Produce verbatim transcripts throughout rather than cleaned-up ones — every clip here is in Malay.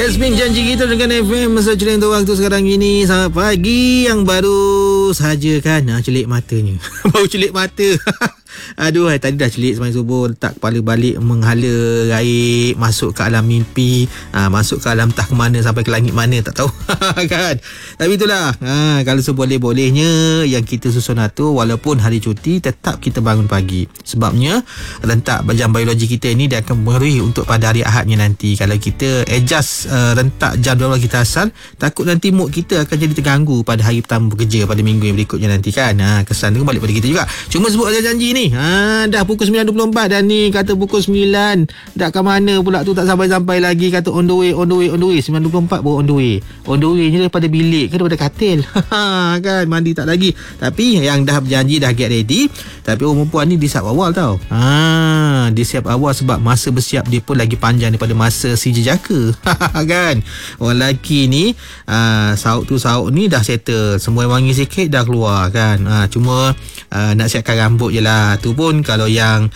Yasmin janji kita dengan F M masa celik untuk waktu sekarang ini. Selamat pagi yang baru saja kan. Ha, celik matanya. Baru celik mata. Aduh, hai, tadi dah celik semalam subuh, letak kepala balik, menghala gaib, masuk ke alam mimpi, ha, masuk ke alam tak ke mana, sampai ke langit mana tak tahu. Kan. Tapi itulah, ha, kalau seboleh-bolehnya yang kita susun atur, walaupun hari cuti tetap kita bangun pagi. Sebabnya rentak jam biologi kita ni dia akan mempengaruhi untuk pada hari Ahadnya nanti. Kalau kita adjust uh, rentak jam biologi kita asal, takut nanti mood kita akan jadi terganggu pada hari pertama bekerja pada minggu yang berikutnya nanti kan. Ha, kesan tu balik pada kita juga. Cuma sebut aja janji ni. Ha, dah pukul sembilan dua puluh empat dan ni kata pukul sembilan dah ke mana pula tu, tak sampai-sampai lagi, kata on the way on the way on the way sembilan dua puluh empat baru on the way. On the way ni daripada bilik ke daripada katil. Kan mandi tak lagi. Tapi yang dah berjanji dah get ready, tapi orang perempuan ni disiap awal tau. Ha, disiap awal sebab masa bersiap dia pun lagi panjang daripada masa si jejaka. Kan. Orang lelaki ni uh, sauk tu sauk ni dah settle, semua wangi sikit dah keluar kan. Ha, cuma uh, nak siapkan rambut je lah. Tu pun kalau yang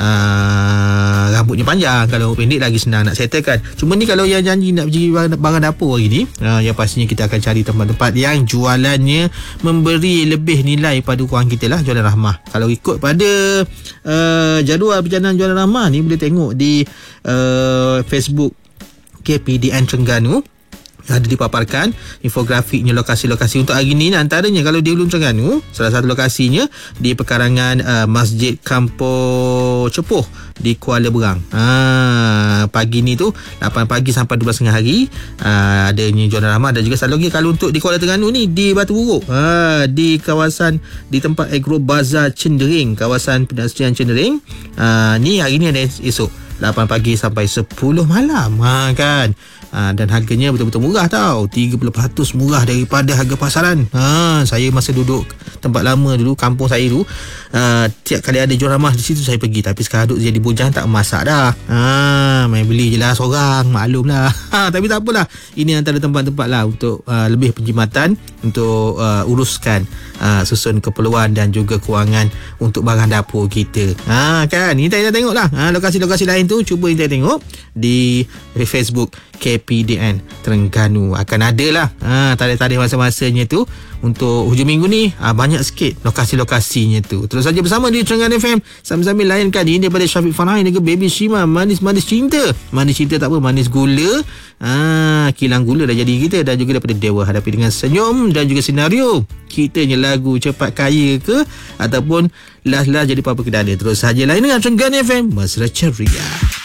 uh, rambutnya panjang, kalau pendek lagi senang nak settle kan. Cuma ni kalau yang janji nak pergi barang, barang dapur hari ni, uh, yang pastinya kita akan cari tempat-tempat yang jualannya memberi lebih nilai pada wang kita lah, jualan rahmah. Kalau ikut pada uh, jadual perjalanan jualan rahmah ni, boleh tengok di uh, Facebook K P D N Terengganu. Ada dipaparkan infografiknya lokasi-lokasi untuk hari ni. Antaranya kalau di Ulun Terengganu, salah satu lokasinya di pekarangan uh, Masjid Kampung Cepuh di Kuala Berang. Ha, pagi ni tu lapan pagi sampai dua belas tengah hari uh, adanya jualan rahmah. Dan juga satu lagi kalau untuk di Kuala Terengganu ni, di Batu Buruk, ha, di kawasan di tempat Agro Bazaar Cendering, kawasan pedestrian Cendering. Ha, ni hari ni ada esok lapan pagi sampai sepuluh malam. Ha, kan. Ha, dan harganya betul-betul murah tau, tiga puluh peratus murah daripada harga pasaran. Ha, saya masa duduk tempat lama dulu, kampung saya dulu, uh, tiap kali ada jual ramah di situ saya pergi. Tapi sekarang duduk jadi bujang, tak masak dah. Ha, main beli je lah seorang, maklum lah. Ha, tapi tak apalah, ini antara tempat-tempat lah untuk uh, lebih penjimatan untuk uh, uruskan uh, susun keperluan dan juga kewangan untuk barang dapur kita. Ha, kan, ini kita tengok lah, ha, lokasi-lokasi lain tu cuba kita tengok di Facebook K P D N Terengganu. Akan ada lah ha, tarikh-tarikh masa-masanya tu untuk hujung minggu ni. Ha, banyak sikit lokasi-lokasinya tu. Terus saja bersama di Terengganu F M, sambil-sambil layankan ini daripada Syafiq Fanahi dan Baby Shima, Manis-Manis Cinta. Manis cinta tak apa, manis gula. Ha, kilang gula dah jadi kita. Dan juga daripada Dewa Hadapi Dengan Senyum dan juga Senario. Kitanya lagu Cepat Kaya ke ataupun Last-Last Jadi Papa Kedada. Terus saja layan dengan Terengganu F M, Mesra Ceria.